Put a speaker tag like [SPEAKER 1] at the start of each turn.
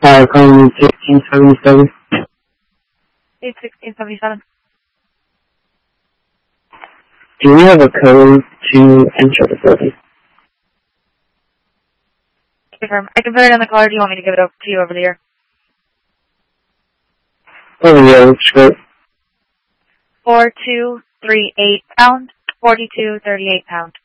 [SPEAKER 1] Calling 1677.
[SPEAKER 2] 1677.
[SPEAKER 1] Do you have a code to enter the building?
[SPEAKER 2] Confirm. I can put it on the card. Do you want me to give it up to you over the air?
[SPEAKER 1] Oh yeah, looks great.
[SPEAKER 2] 4238 pound. 4238 pound.